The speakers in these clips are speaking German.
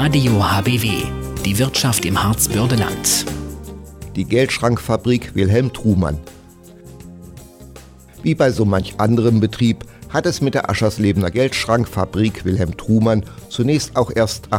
Radio HBW, die Wirtschaft im Harzbördeland. Die Geldschrankfabrik Wilhelm Trumann. Wie bei so manch anderem Betrieb hat es mit der Ascherslebener Geldschrankfabrik Wilhelm Trumann zunächst auch erst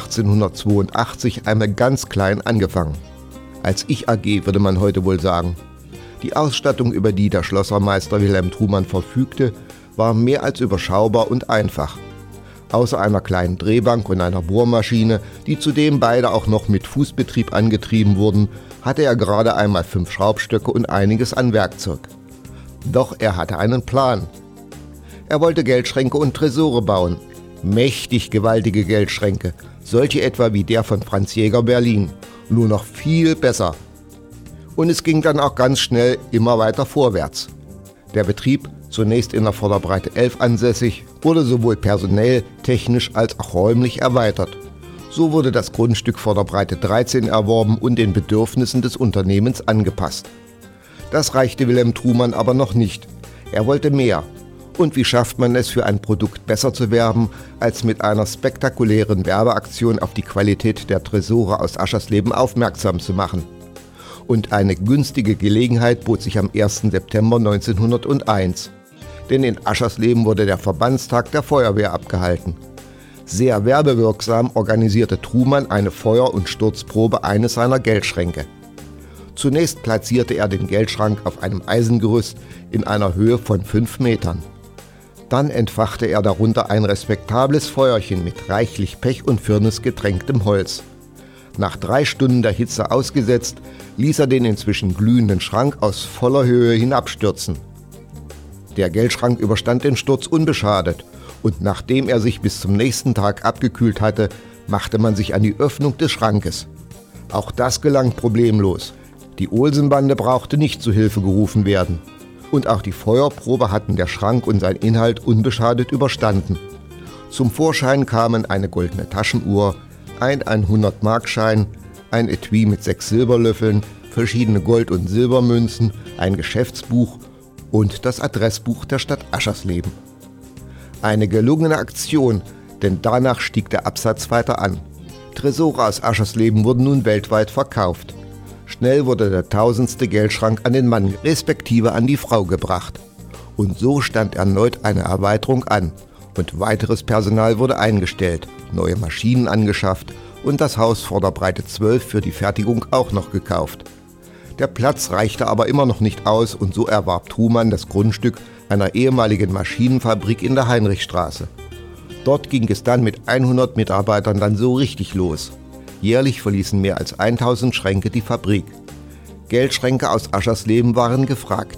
1882 einmal ganz klein angefangen. Als Ich-AG würde man heute wohl sagen. Die Ausstattung, über die der Schlossermeister Wilhelm Trumann verfügte, war mehr als überschaubar und einfach. Außer einer kleinen Drehbank und einer Bohrmaschine, die zudem beide auch noch mit Fußbetrieb angetrieben wurden, hatte er gerade einmal 5 Schraubstöcke und einiges an Werkzeug. Doch er hatte einen Plan. Er wollte Geldschränke und Tresore bauen. Mächtig gewaltige Geldschränke, solche etwa wie der von Franz Jäger Berlin, nur noch viel besser. Und es ging dann auch ganz schnell immer weiter vorwärts. Der Betrieb, zunächst in der Vorderbreite 11 ansässig, wurde sowohl personell, technisch als auch räumlich erweitert. So wurde das Grundstück Vorderbreite 13 erworben und den Bedürfnissen des Unternehmens angepasst. Das reichte Wilhelm Trumann aber noch nicht. Er wollte mehr. Und wie schafft man es, für ein Produkt besser zu werben, als mit einer spektakulären Werbeaktion auf die Qualität der Tresore aus Aschersleben aufmerksam zu machen? Und eine günstige Gelegenheit bot sich am 1. September 1901. Denn in Aschersleben wurde der Verbandstag der Feuerwehr abgehalten. Sehr werbewirksam organisierte Trumann eine Feuer- und Sturzprobe eines seiner Geldschränke. Zunächst platzierte er den Geldschrank auf einem Eisengerüst in einer Höhe von 5 Metern. Dann entfachte er darunter ein respektables Feuerchen mit reichlich Pech und Firnis getränktem Holz. Nach 3 Stunden der Hitze ausgesetzt, ließ er den inzwischen glühenden Schrank aus voller Höhe hinabstürzen. Der Geldschrank überstand den Sturz unbeschadet und nachdem er sich bis zum nächsten Tag abgekühlt hatte, machte man sich an die Öffnung des Schrankes. Auch das gelang problemlos. Die Olsenbande brauchte nicht zu Hilfe gerufen werden. Und auch die Feuerprobe hatten der Schrank und sein Inhalt unbeschadet überstanden. Zum Vorschein kamen eine goldene Taschenuhr, ein 100-Markschein, ein Etui mit 6 Silberlöffeln, verschiedene Gold- und Silbermünzen, ein Geschäftsbuch und das Adressbuch der Stadt Aschersleben. Eine gelungene Aktion, denn danach stieg der Absatz weiter an. Tresore aus Aschersleben wurden nun weltweit verkauft. Schnell wurde der 1000. Geldschrank an den Mann respektive an die Frau gebracht. Und so stand erneut eine Erweiterung an und weiteres Personal wurde eingestellt, neue Maschinen angeschafft und das Haus Vorderbreite 12 für die Fertigung auch noch gekauft. Der Platz reichte aber immer noch nicht aus und so erwarb Trumann das Grundstück einer ehemaligen Maschinenfabrik in der Heinrichstraße. Dort ging es dann mit 100 Mitarbeitern dann so richtig los. Jährlich verließen mehr als 1000 Schränke die Fabrik. Geldschränke aus Aschersleben waren gefragt.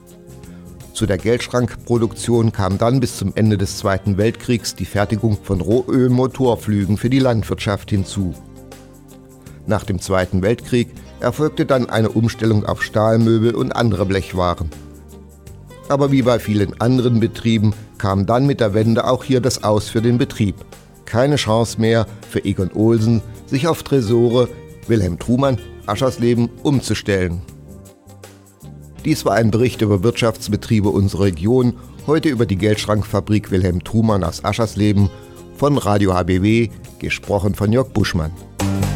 Zu der Geldschrankproduktion kam dann bis zum Ende des Zweiten Weltkriegs die Fertigung von Rohöl-Motorflügen für die Landwirtschaft hinzu. Nach dem Zweiten Weltkrieg erfolgte dann eine Umstellung auf Stahlmöbel und andere Blechwaren. Aber wie bei vielen anderen Betrieben kam dann mit der Wende auch hier das Aus für den Betrieb. Keine Chance mehr für Egon Olsen, sich auf Tresore Wilhelm Trumann, Aschersleben umzustellen. Dies war ein Bericht über Wirtschaftsbetriebe unserer Region, heute über die Geldschrankfabrik Wilhelm Trumann aus Aschersleben, von Radio HBW, gesprochen von Jörg Buschmann.